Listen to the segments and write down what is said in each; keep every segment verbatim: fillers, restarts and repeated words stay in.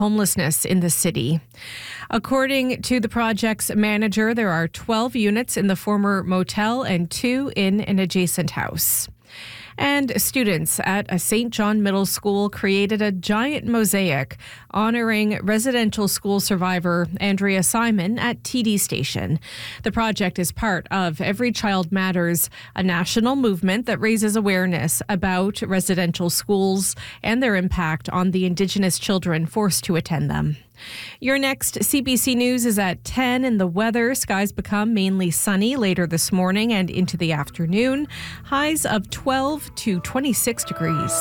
homelessness in the city. According to the project's manager, there are twelve units in the former motel and two in an adjacent house. And students at a Saint John Middle School created a giant mosaic honoring residential school survivor Andrea Simon at T D Station. The project is part of Every Child Matters, a national movement that raises awareness about residential schools and their impact on the Indigenous children forced to attend them. Your next C B C News is at ten, and the weather. Skies become mainly sunny later this morning and into the afternoon. Highs of twelve to twenty-six degrees.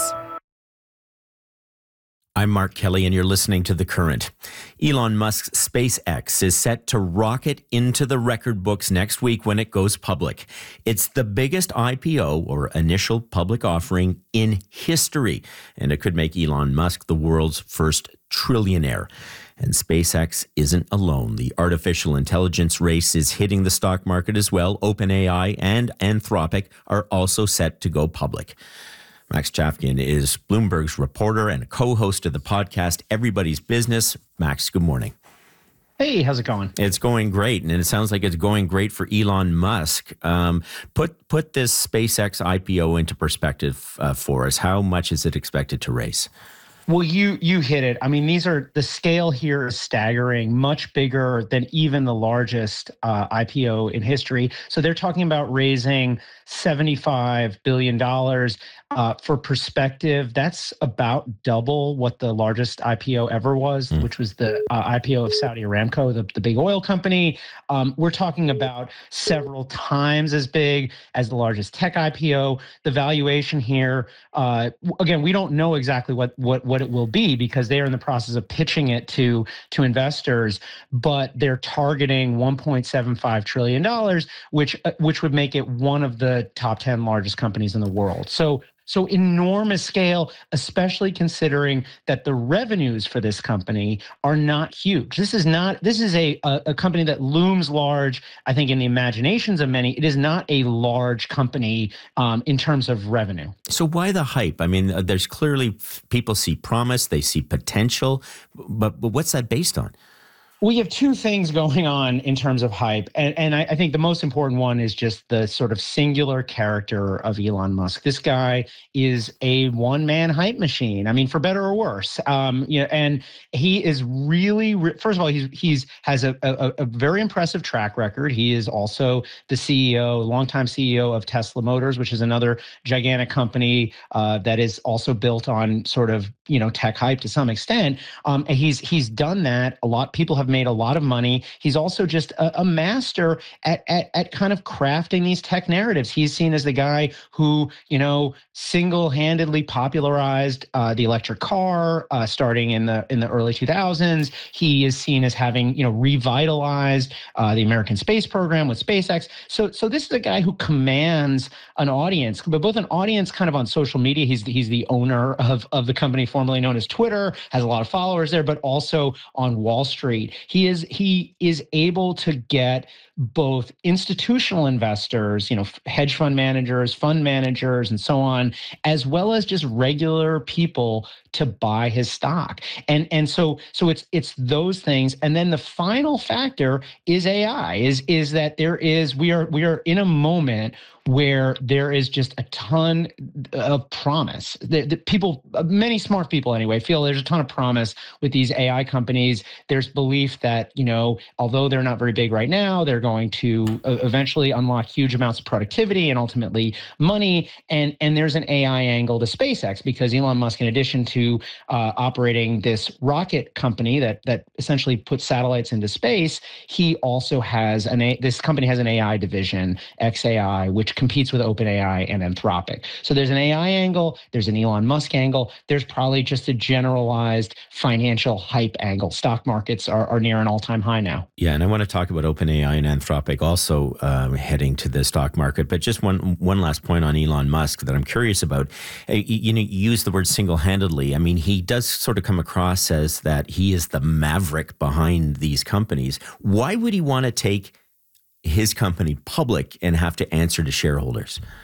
I'm Mark Kelly, and you're listening to The Current. Elon Musk's SpaceX is set to rocket into the record books next week when it goes public. It's the biggest I P O, or initial public offering, in history, and it could make Elon Musk the world's first trillionaire. And SpaceX isn't alone. The artificial intelligence race is hitting the stock market as well. OpenAI and Anthropic are also set to go public. Max Chafkin is Bloomberg's reporter and a co-host of the podcast Everybody's Business. Max, good morning. Hey, how's it going? It's going great, and it sounds like it's going great for Elon Musk. Um, put put this SpaceX I P O into perspective uh, for us. How much is it expected to raise? Well, you you hit it. I mean, these are the scale here is staggering, much bigger than even the largest uh, I P O in history. So they're talking about raising seventy-five billion dollars. Uh, for perspective, that's about double what the largest I P O ever was, mm. which was the uh, I P O of Saudi Aramco, the, the big oil company. Um, we're talking about several times as big as the largest tech I P O. The valuation here, uh, again, we don't know exactly what what what it will be because they are in the process of pitching it to to investors, but they're targeting one point seven five trillion dollars, which uh, which would make it one of the top ten largest companies in the world. So. So enormous scale, especially considering that the revenues for this company are not huge. This is not, this is a, a, a company that looms large, I think, in the imaginations of many. It is not a large company um, in terms of revenue. So why the hype? I mean, uh, there's clearly, people see promise, they see potential, but, but what's that based on? We have two things going on in terms of hype. And, and I, I think the most important one is just the sort of singular character of Elon Musk. This guy is a one-man hype machine. I mean, for better or worse. Um, you know, and he is really, first of all, he's he's has a, a, a very impressive track record. He is also the C E O, longtime C E O of Tesla Motors, which is another gigantic company uh, that is also built on sort of, you know, tech hype to some extent. Um, and he's he's done that. A lot people have made a lot of money. He's also just a, a master at, at at kind of crafting these tech narratives. He's seen as the guy who, you know, single-handedly popularized uh, the electric car, uh, starting in the in the early two thousands. He is seen as having, you know, revitalized uh, the American space program with SpaceX. So so this is a guy who commands an audience, but both an audience kind of on social media. He's he's the owner of of the company formerly known as Twitter, has a lot of followers there, but also on Wall Street. He is he is able to get both institutional investors, you know, hedge fund managers, fund managers, and so on, as well as just regular people to buy his stock. And and so so it's it's those things. And then the final factor is A I, is is that there is we are we are in a moment where there is just a ton of promise. The, the people, many smart people anyway, feel there's a ton of promise with these A I companies. There's belief that, you know, although they're not very big right now, they're going to uh, eventually unlock huge amounts of productivity and ultimately money. And, and there's an A I angle to SpaceX because Elon Musk, in addition to uh, operating this rocket company that that essentially puts satellites into space, he also has an A, this company has an A I division, X A I, which competes with OpenAI and Anthropic. So there's an A I angle, there's an Elon Musk angle, there's probably just a generalized financial hype angle. Stock markets are, are near an all-time high now. Yeah, and I want to talk about OpenAI and Anthropic also uh, heading to the stock market. But just one one last point on Elon Musk that I'm curious about. Uh, you, you know, you use the word single-handedly. I mean, he does sort of come across as that he is the maverick behind these companies. Why would he want to take his company public and have to answer to shareholders?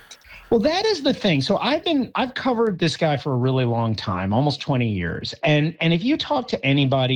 Well, that is the thing. So I've been I've covered this guy for a really long time, almost twenty years. And and if you talk to anybody